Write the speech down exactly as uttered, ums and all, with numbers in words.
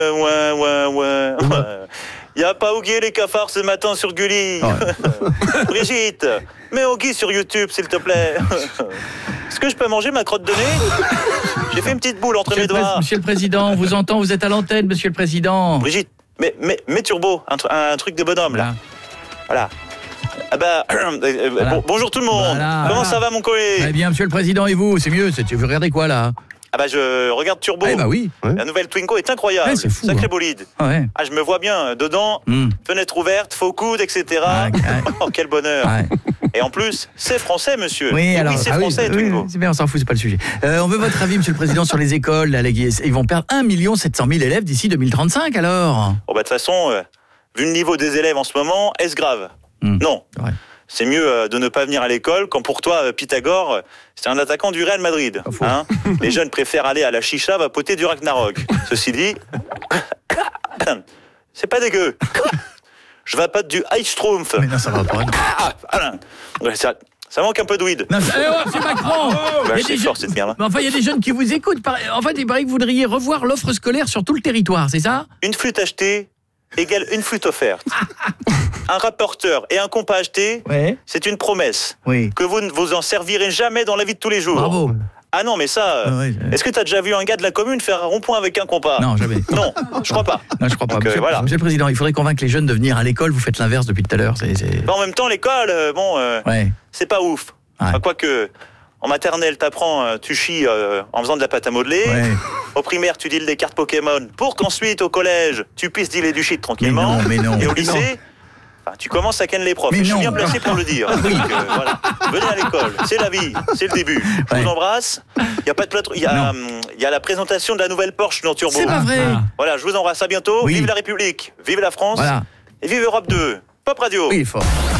Euh, ouais, ouais, ouais. ouais. Y a pas Oggy et les cafards ce matin sur Gulli. Ouais. Brigitte, mets Oggy sur YouTube, s'il te plaît. Est-ce que je peux manger ma crotte de nez? J'ai fait une petite boule entre monsieur mes doigts. Pré- monsieur le Président, on vous entend, vous êtes à l'antenne, Monsieur le Président. Brigitte, mets, mets, mets Turbo, un, un truc de bonhomme, là. Voilà. Ah bah, euh, voilà. bon, bonjour tout le monde. Voilà. Comment ça va, mon collègue? Très bien, Monsieur le Président, et vous? C'est mieux, c'est, vous regardez quoi, là? Ah bah, je regarde Turbo. Ah bah oui. Ouais. La nouvelle Twingo est incroyable. Ouais, c'est fou. Sacré hein. bolide. Ouais. Ah, je me vois bien dedans, mm. fenêtre ouverte, faux coude, et cetera. Ouais, ouais. Oh, quel bonheur. Ouais. Et en plus, c'est français, monsieur. Oui, alors, oui c'est ah français, oui, Twingo. Oui, c'est bien, on s'en fout, c'est pas le sujet. Euh, on veut votre avis, Monsieur le Président, sur les écoles. Là, les... Ils vont perdre un million sept cent mille élèves d'ici deux mille trente-cinq, alors. Oh, bah, de toute façon, euh, vu le niveau des élèves en ce moment, est-ce grave? mm. Non. Ouais. C'est mieux euh, de ne pas venir à l'école quand pour toi, euh, Pythagore, euh, c'est un attaquant du Real Madrid. Hein. Les jeunes préfèrent aller à la chicha vapoter du Ragnarok. Ceci dit, c'est pas dégueu. Je vapote du Eichstrumpf. Mais non, ça va pas. Ah, ah, ouais, ça, ça manque un peu de weed. Non, c'est, oh, c'est Macron. Oh, bah, c'est fort, jeunes... cette merde. Mais enfin, il y a des jeunes qui vous écoutent. En fait, il paraît que vous voudriez revoir l'offre scolaire sur tout le territoire, c'est ça? Une flûte achetée égale une flûte offerte. Un rapporteur et un compas acheté, ouais. C'est une promesse. Oui. Que vous ne vous en servirez jamais dans la vie de tous les jours. Bravo. Ah non, mais ça, ah ouais, est-ce que tu as déjà vu un gars de la commune faire un rond-point avec un compas? Non, jamais. Non, je crois pas. Non, je crois pas. Donc, monsieur, euh, voilà. monsieur le Président, il faudrait convaincre les jeunes de venir à l'école. Vous faites l'inverse depuis tout à l'heure. C'est, c'est... En même temps, l'école, euh, bon, euh, ouais. c'est pas ouf. Ouais. Enfin, quoique, en maternelle, t'apprends, euh, tu chies euh, en faisant de la pâte à modeler. Ouais. Au primaire, tu deals des cartes Pokémon. Pour qu'ensuite, au collège, tu puisses dealer du shit tranquillement. Mais non, mais non. Et au lycée... Enfin, tu commences à ken les profs. Je suis bien placé pour le dire. Donc, euh, voilà. Venez à l'école, c'est la vie, c'est le début. Je ouais. vous embrasse. Il y a pas de plateau. Il y a, hum, il y a la présentation de la nouvelle Porsche dans Turbo. C'est pas vrai. Ah. Voilà, je vous embrasse. À bientôt. Oui. Vive la République, vive la France, voilà. Et vive Europe deux. Pop Radio. Oui, fort.